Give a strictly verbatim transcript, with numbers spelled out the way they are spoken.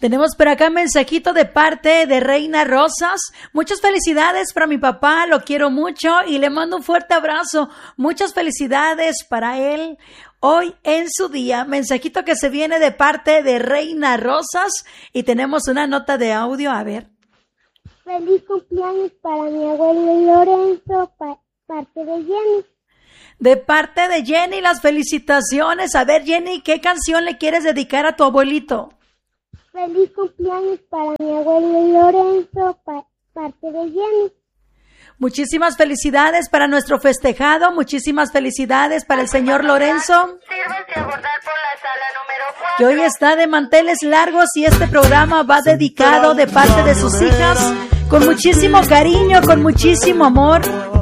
Tenemos por acá mensajito de parte de Reina Rosas. Muchas felicidades para mi papá, lo quiero mucho y le mando un fuerte abrazo. Muchas felicidades para él hoy en su día. Mensajito que se viene de parte de Reina Rosas y tenemos una nota de audio, a ver. Feliz cumpleaños para mi abuelo Lorenzo, pa- parte de Jenny. De parte de Jenny, las felicitaciones. A ver, Jenny, ¿qué canción le quieres dedicar a tu abuelito? Feliz cumpleaños para mi abuelo Lorenzo, pa- parte de Jenny. Muchísimas felicidades para nuestro festejado, muchísimas felicidades para el señor Lorenzo, que hoy está de manteles largos y este programa va dedicado de parte de sus hijas, con muchísimo cariño, con muchísimo amor,